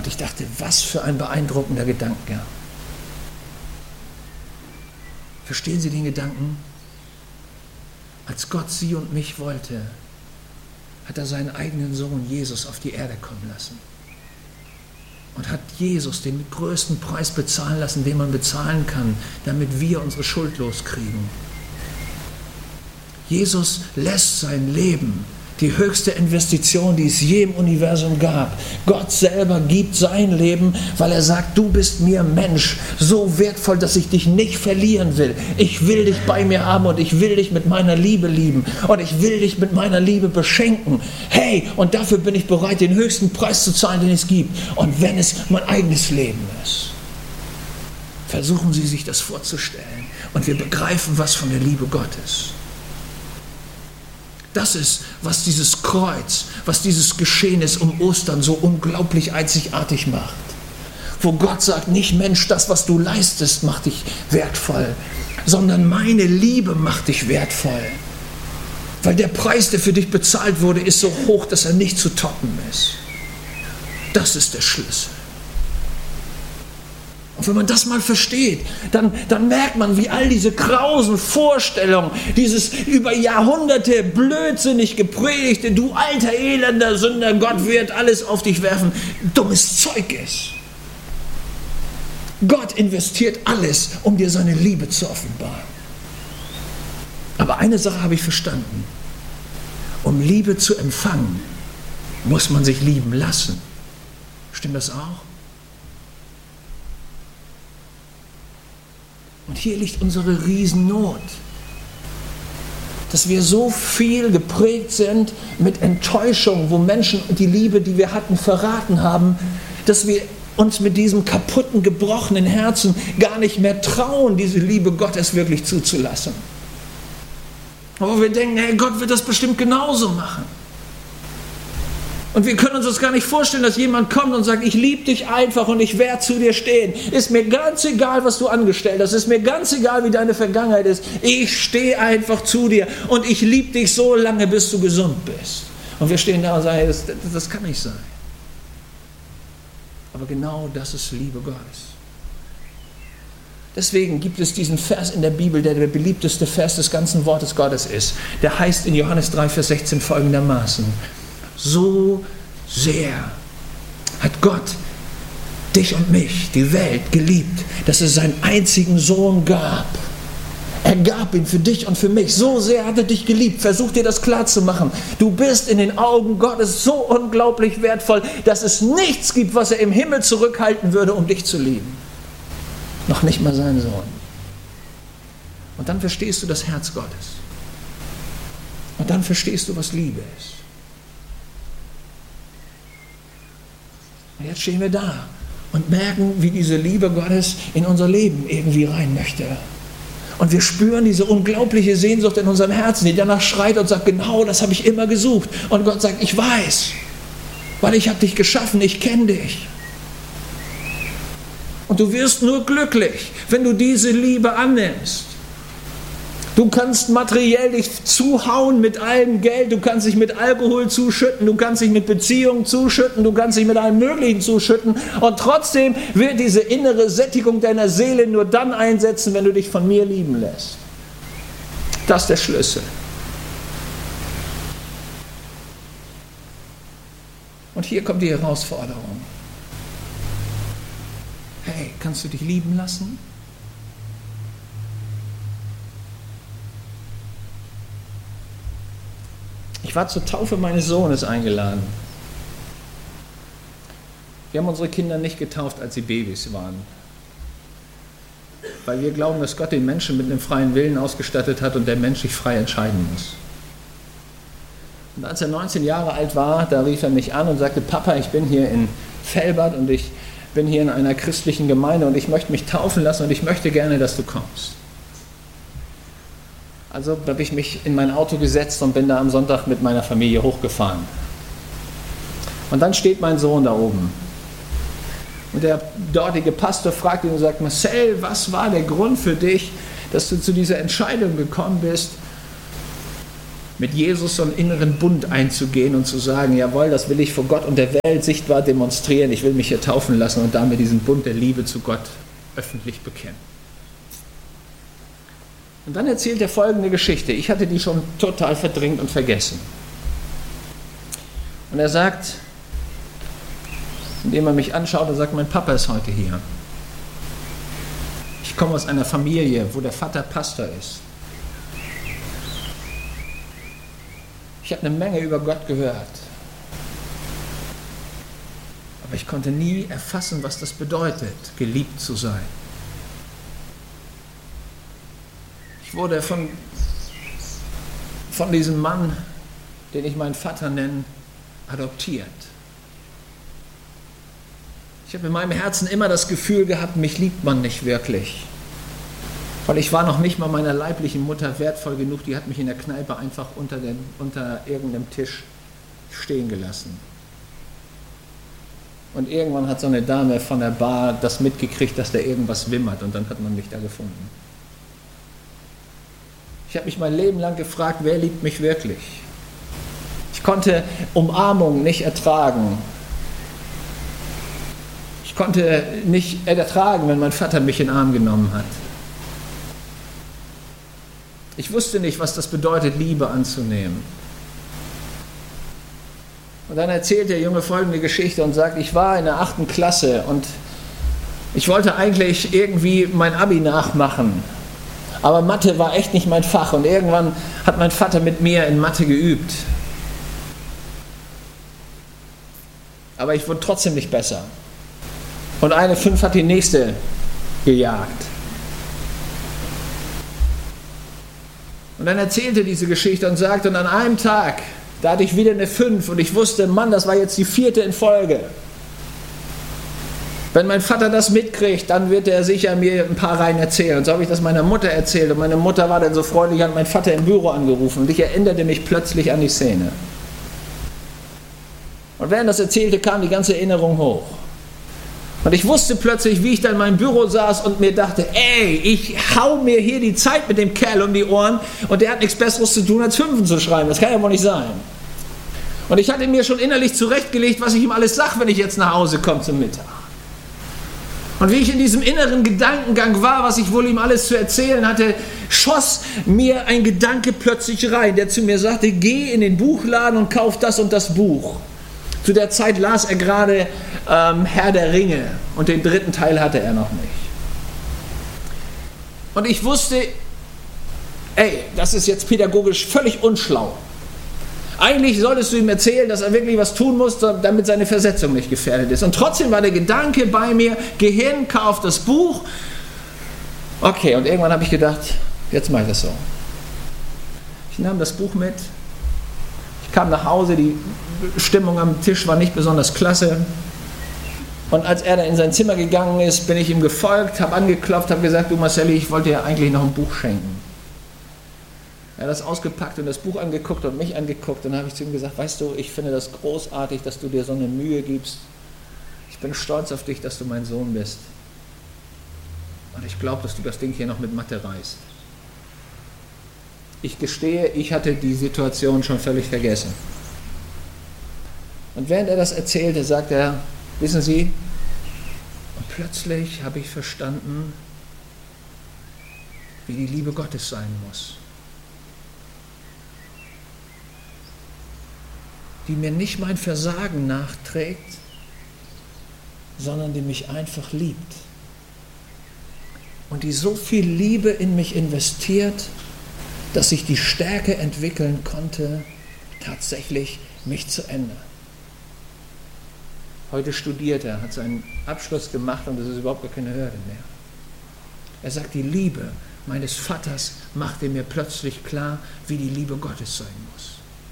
Und ich dachte, was für ein beeindruckender Gedankengang. Verstehen Sie den Gedanken? Als Gott Sie und mich wollte, hat er seinen eigenen Sohn Jesus auf die Erde kommen lassen. Und hat Jesus den größten Preis bezahlen lassen, den man bezahlen kann, damit wir unsere Schuld loskriegen. Jesus lässt sein Leben, die höchste Investition, die es je im Universum gab. Gott selber gibt sein Leben, weil er sagt, du bist mir Mensch, so wertvoll, dass ich dich nicht verlieren will. Ich will dich bei mir haben und ich will dich mit meiner Liebe lieben und ich will dich mit meiner Liebe beschenken. Hey, und dafür bin ich bereit, den höchsten Preis zu zahlen, den es gibt. Und wenn es mein eigenes Leben ist. Versuchen Sie sich das vorzustellen und wir begreifen was von der Liebe Gottes. Das ist, was dieses Kreuz, was dieses Geschehen ist um Ostern so unglaublich einzigartig macht. Wo Gott sagt, nicht Mensch, das, was du leistest, macht dich wertvoll, sondern meine Liebe macht dich wertvoll. Weil der Preis, der für dich bezahlt wurde, ist so hoch, dass er nicht zu toppen ist. Das ist der Schlüssel. Und wenn man das mal versteht, dann merkt man, wie all diese grausen Vorstellungen, dieses über Jahrhunderte blödsinnig gepredigte, du alter elender Sünder, Gott wird alles auf dich werfen, dummes Zeug ist. Gott investiert alles, um dir seine Liebe zu offenbaren. Aber eine Sache habe ich verstanden. Um Liebe zu empfangen, muss man sich lieben lassen. Stimmt das auch? Und hier liegt unsere Riesennot, dass wir so viel geprägt sind mit Enttäuschung, wo Menschen die Liebe, die wir hatten, verraten haben, dass wir uns mit diesem kaputten, gebrochenen Herzen gar nicht mehr trauen, diese Liebe Gottes wirklich zuzulassen. Aber wir denken, hey, Gott wird das bestimmt genauso machen. Und wir können uns das gar nicht vorstellen, dass jemand kommt und sagt, ich liebe dich einfach und ich werde zu dir stehen. Ist mir ganz egal, was du angestellt hast. Ist mir ganz egal, wie deine Vergangenheit ist. Ich stehe einfach zu dir und ich liebe dich so lange, bis du gesund bist. Und wir stehen da und sagen, das kann nicht sein. Aber genau das ist Liebe Gottes. Deswegen gibt es diesen Vers in der Bibel, der beliebteste Vers des ganzen Wortes Gottes ist. Der heißt in Johannes 3, Vers 16 folgendermaßen: So sehr hat Gott dich und mich, die Welt, geliebt, dass es seinen einzigen Sohn gab. Er gab ihn für dich und für mich. So sehr hat er dich geliebt. Versuch dir das klar zu machen. Du bist in den Augen Gottes so unglaublich wertvoll, dass es nichts gibt, was er im Himmel zurückhalten würde, um dich zu lieben. Noch nicht mal seinen Sohn. Und dann verstehst du das Herz Gottes. Und dann verstehst du, was Liebe ist. Und jetzt stehen wir da und merken, wie diese Liebe Gottes in unser Leben irgendwie rein möchte. Und wir spüren diese unglaubliche Sehnsucht in unserem Herzen, die danach schreit und sagt, genau das habe ich immer gesucht. Und Gott sagt, ich weiß, weil ich habe dich geschaffen, ich kenne dich. Und du wirst nur glücklich, wenn du diese Liebe annimmst. Du kannst materiell dich zuhauen mit allem Geld, du kannst dich mit Alkohol zuschütten, du kannst dich mit Beziehungen zuschütten, du kannst dich mit allem Möglichen zuschütten und trotzdem wird diese innere Sättigung deiner Seele nur dann einsetzen, wenn du dich von mir lieben lässt. Das ist der Schlüssel. Und hier kommt die Herausforderung. Hey, kannst du dich lieben lassen? Ich war zur Taufe meines Sohnes eingeladen. Wir haben unsere Kinder nicht getauft, als sie Babys waren. Weil wir glauben, dass Gott den Menschen mit einem freien Willen ausgestattet hat und der Mensch sich frei entscheiden muss. Und als er 19 Jahre alt war, da rief er mich an und sagte, Papa, ich bin hier in Velbert und ich bin hier in einer christlichen Gemeinde und ich möchte mich taufen lassen und ich möchte gerne, dass du kommst. Also habe ich mich in mein Auto gesetzt und bin da am Sonntag mit meiner Familie hochgefahren. Und dann steht mein Sohn da oben. Und der dortige Pastor fragt ihn und sagt, Marcel, was war der Grund für dich, dass du zu dieser Entscheidung gekommen bist, mit Jesus so einen inneren Bund einzugehen und zu sagen, jawohl, das will ich vor Gott und der Welt sichtbar demonstrieren, ich will mich hier taufen lassen und damit diesen Bund der Liebe zu Gott öffentlich bekennen. Und dann erzählt er folgende Geschichte, ich hatte die schon total verdrängt und vergessen. Und er sagt, indem er mich anschaut und sagt, mein Papa ist heute hier. Ich komme aus einer Familie, wo der Vater Pastor ist. Ich habe eine Menge über Gott gehört. Aber ich konnte nie erfassen, was das bedeutet, geliebt zu sein. Ich wurde von diesem Mann, den ich meinen Vater nenne, adoptiert. Ich habe in meinem Herzen immer das Gefühl gehabt, mich liebt man nicht wirklich. Weil ich war noch nicht mal meiner leiblichen Mutter wertvoll genug, die hat mich in der Kneipe einfach unter irgendeinem Tisch stehen gelassen. Und irgendwann hat so eine Dame von der Bar das mitgekriegt, dass da irgendwas wimmert und dann hat man mich da gefunden. Ich habe mich mein Leben lang gefragt, wer liebt mich wirklich? Ich konnte Umarmung nicht ertragen. Ich konnte nicht ertragen, wenn mein Vater mich in den Arm genommen hat. Ich wusste nicht, was das bedeutet, Liebe anzunehmen. Und dann erzählt der Junge folgende Geschichte und sagt, ich war in der 8. Klasse und ich wollte eigentlich irgendwie mein Abi nachmachen. Aber Mathe war echt nicht mein Fach und irgendwann hat mein Vater mit mir in Mathe geübt. Aber ich wurde trotzdem nicht besser. Und eine 5 hat die nächste gejagt. Und dann erzählte diese Geschichte und sagte, und an einem Tag, da hatte ich wieder eine 5 und ich wusste, Mann, das war jetzt die 4. in Folge. Wenn mein Vater das mitkriegt, dann wird er sicher mir ein paar Reihen erzählen. Und so habe ich das meiner Mutter erzählt und meine Mutter war dann so freundlich, hat meinen Vater im Büro angerufen und ich erinnerte mich plötzlich an die Szene. Und während das erzählte, kam die ganze Erinnerung hoch. Und ich wusste plötzlich, wie ich da in meinem Büro saß und mir dachte, ey, ich hau mir hier die Zeit mit dem Kerl um die Ohren und der hat nichts Besseres zu tun, als 5 zu schreiben. Das kann ja wohl nicht sein. Und ich hatte mir schon innerlich zurechtgelegt, was ich ihm alles sage, wenn ich jetzt nach Hause komme zum Mittag. Und wie ich in diesem inneren Gedankengang war, was ich wohl ihm alles zu erzählen hatte, schoss mir ein Gedanke plötzlich rein, der zu mir sagte, geh in den Buchladen und kauf das und das Buch. Zu der Zeit las er gerade Herr der Ringe und den 3. Teil hatte er noch nicht. Und ich wusste, ey, das ist jetzt pädagogisch völlig unschlau. Eigentlich solltest du ihm erzählen, dass er wirklich was tun muss, damit seine Versetzung nicht gefährdet ist. Und trotzdem war der Gedanke bei mir, geh hin, kauf das Buch. Okay, und irgendwann habe ich gedacht, jetzt mache ich das so. Ich nahm das Buch mit. Ich kam nach Hause, die Stimmung am Tisch war nicht besonders klasse. Und als er dann in sein Zimmer gegangen ist, bin ich ihm gefolgt, habe angeklopft, habe gesagt, du Marcelli, ich wollte dir eigentlich noch ein Buch schenken. Er hat das ausgepackt und das Buch angeguckt und mich angeguckt. Und dann habe ich zu ihm gesagt, weißt du, ich finde das großartig, dass du dir so eine Mühe gibst. Ich bin stolz auf dich, dass du mein Sohn bist. Und ich glaube, dass du das Ding hier noch mit Mathe reißt. Ich gestehe, ich hatte die Situation schon völlig vergessen. Und während er das erzählte, sagt er, wissen Sie, und plötzlich habe ich verstanden, wie die Liebe Gottes sein muss. Die mir nicht mein Versagen nachträgt, sondern die mich einfach liebt. Und die so viel Liebe in mich investiert, dass ich die Stärke entwickeln konnte, tatsächlich mich zu ändern. Heute studiert er, hat seinen Abschluss gemacht und das ist überhaupt gar keine Hürde mehr. Er sagt, die Liebe meines Vaters machte mir plötzlich klar, wie die Liebe Gottes sein muss.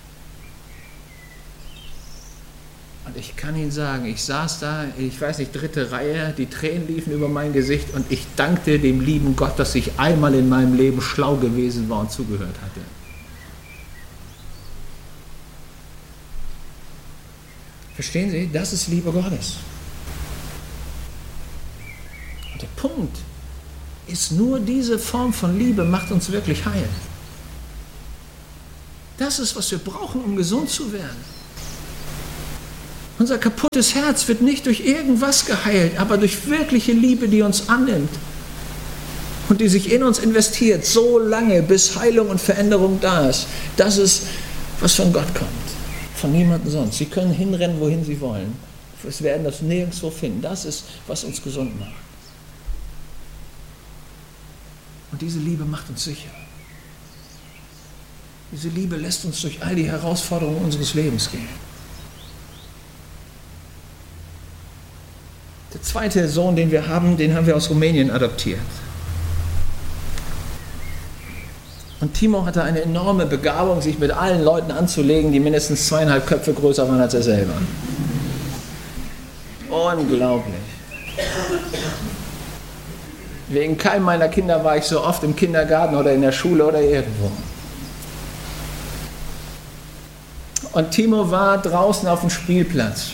Und ich kann Ihnen sagen, ich saß da, ich weiß nicht, 3. Reihe, die Tränen liefen über mein Gesicht und ich dankte dem lieben Gott, dass ich einmal in meinem Leben schlau gewesen war und zugehört hatte. Verstehen Sie? Das ist Liebe Gottes. Und der Punkt ist, nur diese Form von Liebe macht uns wirklich heil. Das ist, was wir brauchen, um gesund zu werden. Unser kaputtes Herz wird nicht durch irgendwas geheilt, aber durch wirkliche Liebe, die uns annimmt und die sich in uns investiert, so lange, bis Heilung und Veränderung da ist. Das ist, was von Gott kommt, von niemandem sonst. Sie können hinrennen, wohin sie wollen. Sie werden das nirgendwo finden. Das ist, was uns gesund macht. Und diese Liebe macht uns sicher. Diese Liebe lässt uns durch all die Herausforderungen unseres Lebens gehen. Der zweite Sohn, den haben wir aus Rumänien adoptiert. Und Timo hatte eine enorme Begabung, sich mit allen Leuten anzulegen, die mindestens 2,5 Köpfe größer waren als er selber. Unglaublich. Wegen keinem meiner Kinder war ich so oft im Kindergarten oder in der Schule oder irgendwo. Und Timo war draußen auf dem Spielplatz.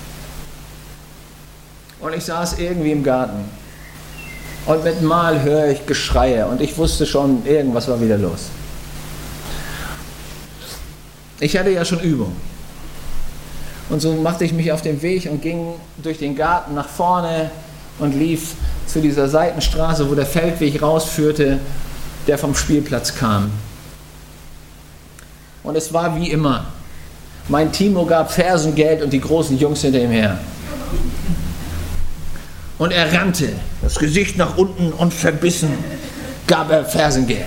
Und ich saß irgendwie im Garten. Und mit Mal höre ich Geschreie. Und ich wusste schon, irgendwas war wieder los. Ich hatte ja schon Übung. Und so machte ich mich auf den Weg und ging durch den Garten nach vorne und lief zu dieser Seitenstraße, wo der Feldweg rausführte, der vom Spielplatz kam. Und es war wie immer. Mein Timo gab Fersengeld und die großen Jungs hinter ihm her. Und er rannte, das Gesicht nach unten und verbissen gab er Fersengeld.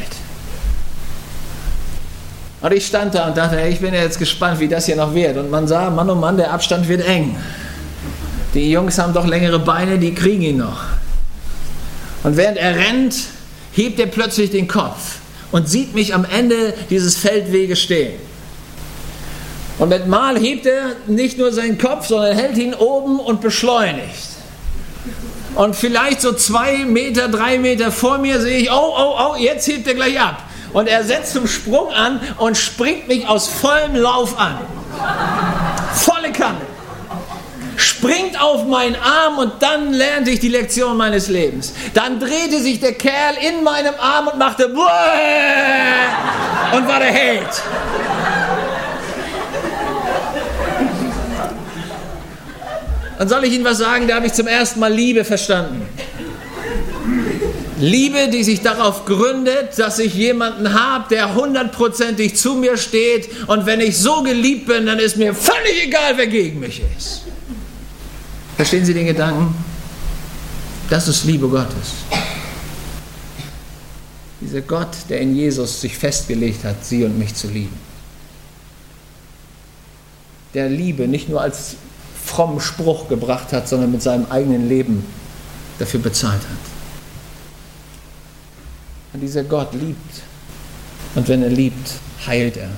Und ich stand da und dachte, hey, ich bin ja jetzt gespannt, wie das hier noch wird. Und man sah, Mann, oh Mann, der Abstand wird eng. Die Jungs haben doch längere Beine, die kriegen ihn noch. Und während er rennt, hebt er plötzlich den Kopf und sieht mich am Ende dieses Feldweges stehen. Und mit Mal hebt er nicht nur seinen Kopf, sondern hält ihn oben und beschleunigt. Und vielleicht so 2 Meter, 3 Meter vor mir sehe ich, oh, jetzt hebt er gleich ab. Und er setzt zum Sprung an und springt mich aus vollem Lauf an. Volle Kanne. Springt auf meinen Arm und dann lernte ich die Lektion meines Lebens. Dann drehte sich der Kerl in meinem Arm und machte und war der Held. Dann soll ich Ihnen was sagen, da habe ich zum ersten Mal Liebe verstanden. Liebe, die sich darauf gründet, dass ich jemanden habe, der 100%ig zu mir steht, und wenn ich so geliebt bin, dann ist mir völlig egal, wer gegen mich ist. Verstehen Sie den Gedanken? Das ist Liebe Gottes. Dieser Gott, der in Jesus sich festgelegt hat, Sie und mich zu lieben. Der Liebe nicht nur als frommen Spruch gebracht hat, sondern mit seinem eigenen Leben dafür bezahlt hat. Und dieser Gott liebt. Und wenn er liebt, heilt er.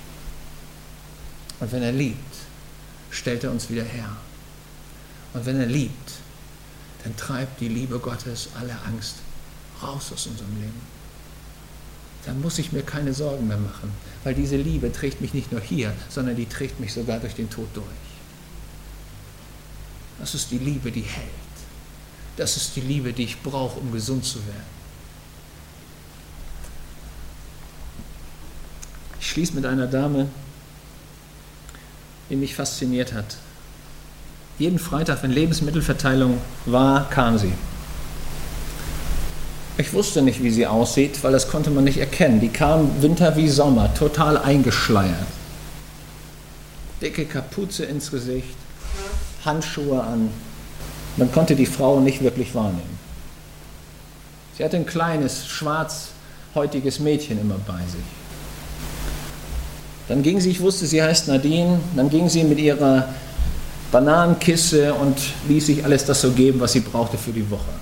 Und wenn er liebt, stellt er uns wieder her. Und wenn er liebt, dann treibt die Liebe Gottes alle Angst raus aus unserem Leben. Dann muss ich mir keine Sorgen mehr machen, weil diese Liebe trägt mich nicht nur hier, sondern die trägt mich sogar durch den Tod durch. Das ist die Liebe, die hält. Das ist die Liebe, die ich brauche, um gesund zu werden. Ich schließe mit einer Dame, die mich fasziniert hat. Jeden Freitag, wenn Lebensmittelverteilung war, kam sie. Ich wusste nicht, wie sie aussieht, weil das konnte man nicht erkennen. Die kam Winter wie Sommer, total eingeschleiert. Dicke Kapuze ins Gesicht, Handschuhe an. Man konnte die Frau nicht wirklich wahrnehmen. Sie hatte ein kleines, schwarzhäutiges Mädchen immer bei sich. Dann ging sie, ich wusste, sie heißt Nadine, dann ging sie mit ihrer Bananenkiste und ließ sich alles das so geben, was sie brauchte für die Woche.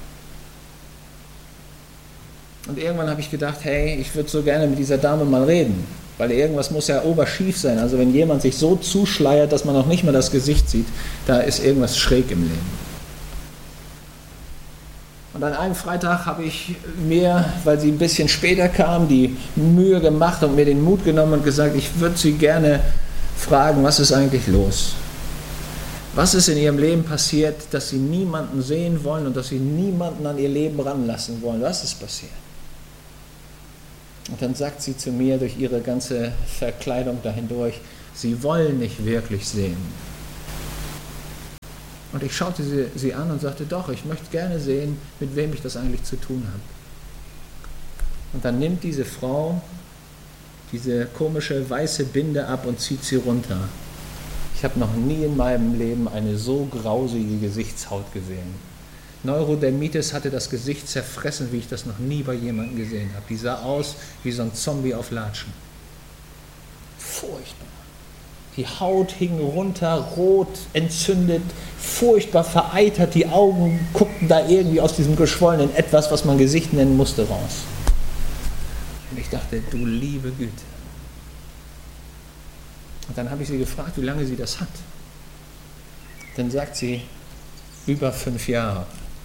Und irgendwann habe ich gedacht, hey, ich würde so gerne mit dieser Dame mal reden, weil irgendwas muss ja oberschief sein. Also wenn jemand sich so zuschleiert, dass man noch nicht mal das Gesicht sieht, da ist irgendwas schräg im Leben. Und an einem Freitag habe ich mir, weil sie ein bisschen später kam, die Mühe gemacht und mir den Mut genommen und gesagt, ich würde sie gerne fragen, was ist eigentlich los? Was ist in ihrem Leben passiert, dass sie niemanden sehen wollen und dass sie niemanden an ihr Leben ranlassen wollen? Was ist passiert? Und dann sagt sie zu mir durch ihre ganze Verkleidung dahindurch, sie wollen nicht wirklich sehen. Und ich schaute sie an und sagte, doch, ich möchte gerne sehen, mit wem ich das eigentlich zu tun habe. Und dann nimmt diese Frau diese komische weiße Binde ab und zieht sie runter. Ich habe noch nie in meinem Leben eine so grausige Gesichtshaut gesehen. Neurodermitis hatte das Gesicht zerfressen, wie ich das noch nie bei jemandem gesehen habe. Die sah aus wie so ein Zombie auf Latschen. Furchtbar. Die Haut hing runter, rot, entzündet, furchtbar vereitert. Die Augen guckten da irgendwie aus diesem geschwollenen Etwas, was man Gesicht nennen musste, raus. Und ich dachte, du liebe Güte. Und dann habe ich sie gefragt, wie lange sie das hat. Dann sagt sie, über 5 Jahre.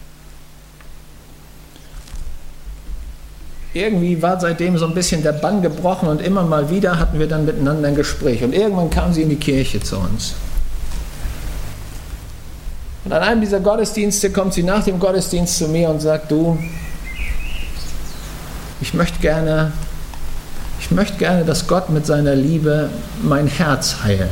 Irgendwie war seitdem so ein bisschen der Bann gebrochen und immer mal wieder hatten wir dann miteinander ein Gespräch. Und irgendwann kam sie in die Kirche zu uns. Und an einem dieser Gottesdienste kommt sie nach dem Gottesdienst zu mir und sagt, du, ich möchte gerne, dass Gott mit seiner Liebe mein Herz heilt.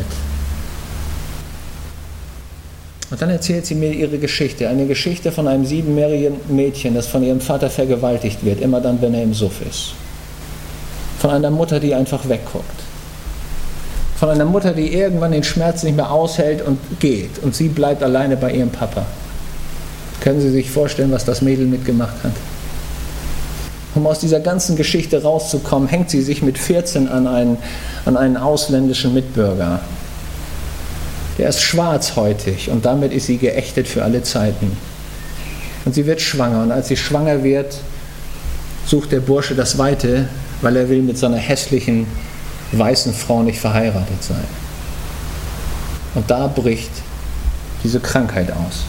Und dann erzählt sie mir ihre Geschichte, eine Geschichte von einem 7-jährigen Mädchen, das von ihrem Vater vergewaltigt wird, immer dann, wenn er im Suff ist. Von einer Mutter, die einfach wegguckt. Von einer Mutter, die irgendwann den Schmerz nicht mehr aushält und geht. Und sie bleibt alleine bei ihrem Papa. Können Sie sich vorstellen, was das Mädel mitgemacht hat? Um aus dieser ganzen Geschichte rauszukommen, hängt sie sich mit 14 an einen ausländischen Mitbürger. Der ist schwarzhäutig und damit ist sie geächtet für alle Zeiten. Und sie wird schwanger. Und als sie schwanger wird, sucht der Bursche das Weite, weil er will mit so einer hässlichen, weißen Frau nicht verheiratet sein. Und da bricht diese Krankheit aus.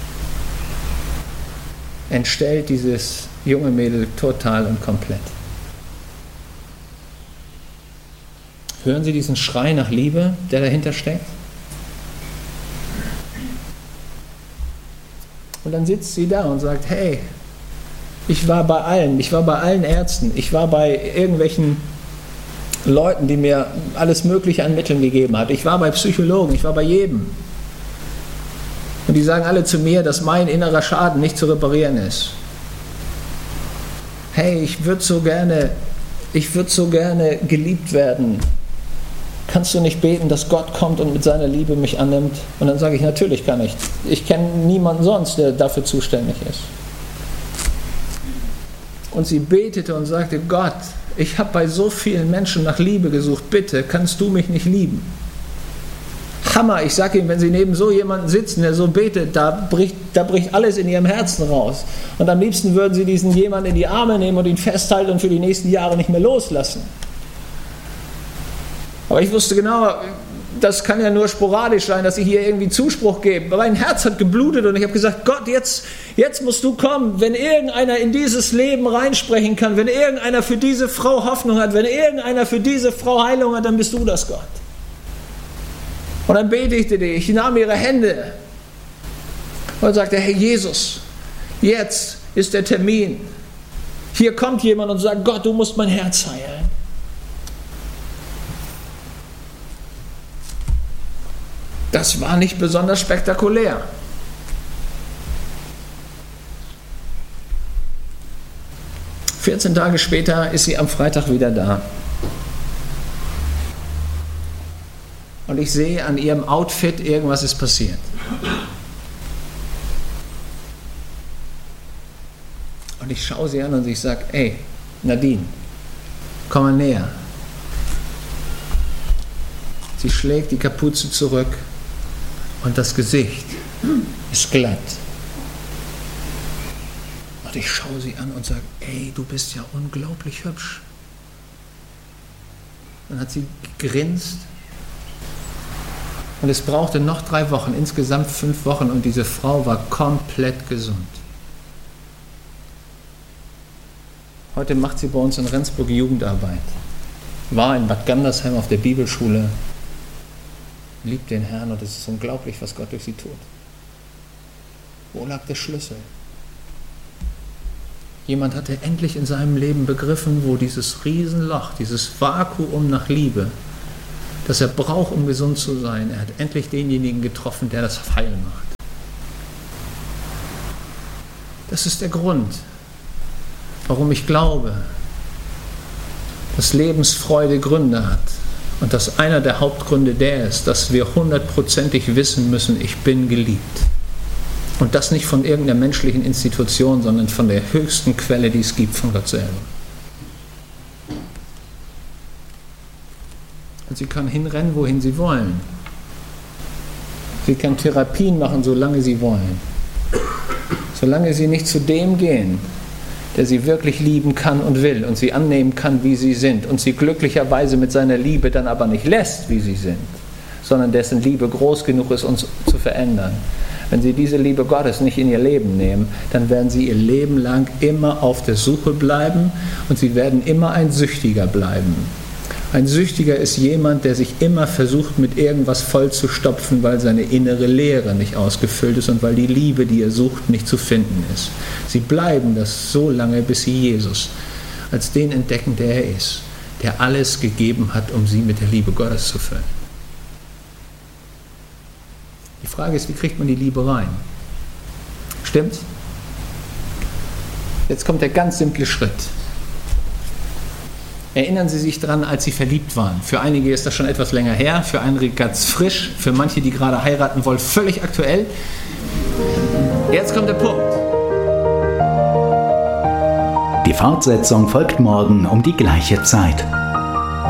Entstellt dieses junge Mädel total und komplett. Hören Sie diesen Schrei nach Liebe, der dahinter steckt? Und dann sitzt sie da und sagt, hey, ich war bei allen Ärzten, ich war bei irgendwelchen Leuten, die mir alles Mögliche an Mitteln gegeben hat. Ich war bei Psychologen, ich war bei jedem. Und die sagen alle zu mir, dass mein innerer Schaden nicht zu reparieren ist. Hey, ich würde so gerne geliebt werden. Kannst du nicht beten, dass Gott kommt und mit seiner Liebe mich annimmt? Und dann sage ich, natürlich kann ich. Ich kenne niemanden sonst, der dafür zuständig ist. Und sie betete und sagte, Gott, ich habe bei so vielen Menschen nach Liebe gesucht, bitte, kannst du mich nicht lieben? Hammer, ich sage Ihnen, wenn Sie neben so jemanden sitzen, der so betet, da bricht alles in Ihrem Herzen raus. Und am liebsten würden Sie diesen jemanden in die Arme nehmen und ihn festhalten und für die nächsten Jahre nicht mehr loslassen. Aber ich wusste genau, das kann ja nur sporadisch sein, dass ich hier irgendwie Zuspruch gebe. Aber mein Herz hat geblutet und ich habe gesagt, Gott, jetzt musst du kommen. Wenn irgendeiner in dieses Leben reinsprechen kann, wenn irgendeiner für diese Frau Hoffnung hat, wenn irgendeiner für diese Frau Heilung hat, dann bist du das, Gott. Und dann betete ich nahm ihre Hände und sagte, Herr Jesus, jetzt ist der Termin. Hier kommt jemand und sagt, Gott, du musst mein Herz heilen. Das war nicht besonders spektakulär. – 14 Tage später ist sie am Freitag wieder da. Und ich sehe an ihrem Outfit, irgendwas ist passiert. Und ich schaue sie an und ich sage, ey, Nadine, komm mal näher. Sie schlägt die Kapuze zurück und das Gesicht ist glatt. Und ich schaue sie an und sage, ey, du bist ja unglaublich hübsch. Dann hat sie gegrinst. Und es brauchte noch 3 Wochen, insgesamt 5 Wochen, und diese Frau war komplett gesund. Heute macht sie bei uns in Rendsburg Jugendarbeit. War in Bad Gandersheim auf der Bibelschule, liebt den Herrn und es ist unglaublich, was Gott durch sie tut. Wo lag der Schlüssel? Jemand hatte endlich in seinem Leben begriffen, wo dieses Riesenloch, dieses Vakuum nach Liebe, das er braucht, um gesund zu sein, er hat endlich denjenigen getroffen, der das heil macht. Das ist der Grund, warum ich glaube, dass Lebensfreude Gründe hat und dass einer der Hauptgründe der ist, dass wir 100%ig wissen müssen, ich bin geliebt. Und das nicht von irgendeiner menschlichen Institution, sondern von der höchsten Quelle, die es gibt, von Gott selber. Und sie kann hinrennen, wohin sie wollen. Sie kann Therapien machen, solange sie wollen. Solange sie nicht zu dem gehen, der sie wirklich lieben kann und will und sie annehmen kann, wie sie sind und sie glücklicherweise mit seiner Liebe dann aber nicht lässt, wie sie sind, sondern dessen Liebe groß genug ist, uns zu verändern. Wenn sie diese Liebe Gottes nicht in ihr Leben nehmen, dann werden sie ihr Leben lang immer auf der Suche bleiben und sie werden immer ein Süchtiger bleiben. Ein Süchtiger ist jemand, der sich immer versucht, mit irgendwas vollzustopfen, weil seine innere Leere nicht ausgefüllt ist und weil die Liebe, die er sucht, nicht zu finden ist. Sie bleiben das so lange, bis sie Jesus als den entdecken, der er ist, der alles gegeben hat, um sie mit der Liebe Gottes zu füllen. Die Frage ist, wie kriegt man die Liebe rein? Stimmt's? Jetzt kommt der ganz simple Schritt. Erinnern Sie sich dran, als Sie verliebt waren. Für einige ist das schon etwas länger her, für einige ganz frisch, für manche, die gerade heiraten wollen, völlig aktuell. Jetzt kommt der Punkt. Die Fortsetzung folgt morgen um die gleiche Zeit.